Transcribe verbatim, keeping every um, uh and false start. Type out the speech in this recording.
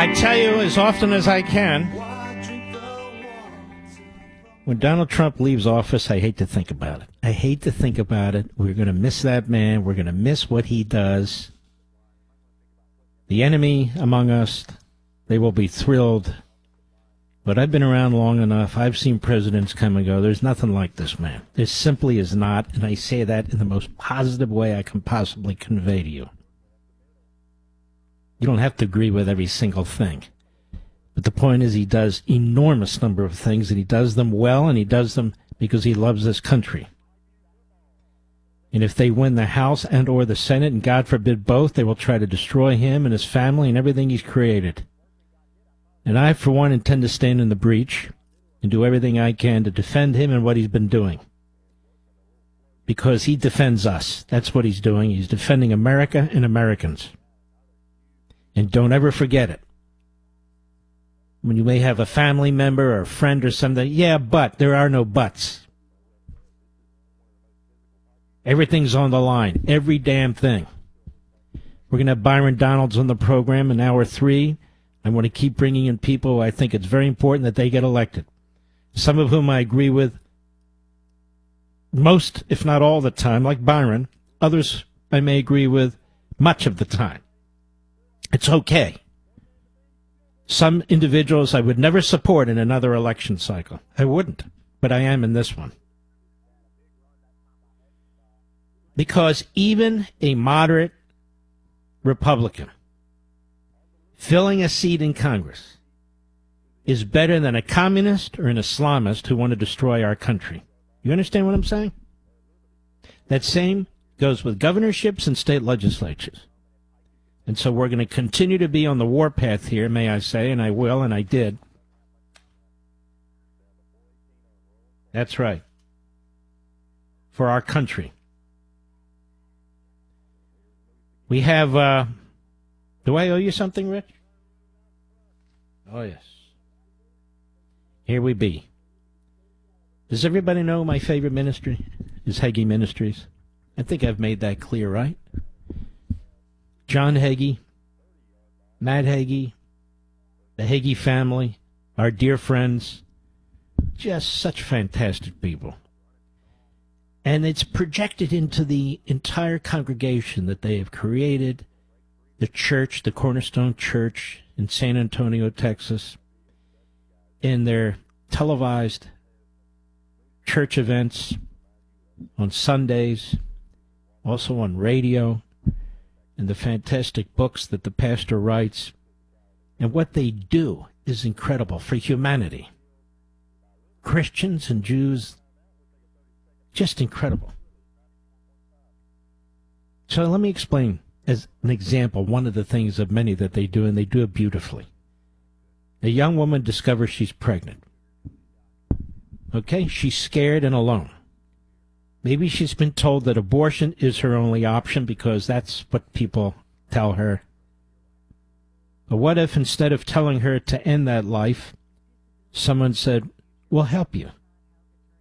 I tell you as often as I can, when Donald Trump leaves office, I hate to think about it. I hate to think about it. We're going to miss that man. We're going to miss what he does. The enemy among us, they will be thrilled. But I've been around long enough. I've seen presidents come and go. There's nothing like this man. There simply is not, and I say that in the most positive way I can possibly convey to you. You don't have to agree with every single thing. But the point is he does enormous number of things, and he does them well, and he does them because he loves this country. And if they win the House and or the Senate, and God forbid both, they will try to destroy him and his family and everything he's created. And I, for one, intend to stand in the breach and do everything I can to defend him and what he's been doing. Because he defends us. That's what he's doing. He's defending America and Americans. And don't ever forget it. When you may have a family member or a friend or something, yeah, but there are no buts. Everything's on the line. Every damn thing. We're going to have Byron Donalds on the program in hour three. I want to keep bringing in people who I think it's very important that they get elected. Some of whom I agree with most, if not all the time, like Byron. Others I may agree with much of the time. It's okay. Some individuals I would never support in another election cycle. I wouldn't, but I am in this one. Because even a moderate Republican filling a seat in Congress is better than a communist or an Islamist who want to destroy our country. You understand what I'm saying? That same goes with governorships and state legislatures. And so we're going to continue to be on the warpath here, may I say, and I will, and I did. That's right. For our country. We have, uh, do I owe you something, Rich? Oh, yes. Here we be. Does everybody know my favorite ministry is Hagee Ministries? I think I've made that clear, right? John Hagee, Matt Hagee, the Hagee family, our dear friends, just such fantastic people. And it's projected into the entire congregation that they have created, the church, the Cornerstone Church in San Antonio, Texas, in their televised church events on Sundays, also on radio, and the fantastic books that the pastor writes. And what they do is incredible for humanity. Christians and Jews, just incredible. So let me explain, as an example, one of the things of many that they do, and they do it beautifully. A young woman discovers she's pregnant. Okay? She's scared and alone. Maybe she's been told that abortion is her only option because that's what people tell her. But what if instead of telling her to end that life, someone said, we'll help you.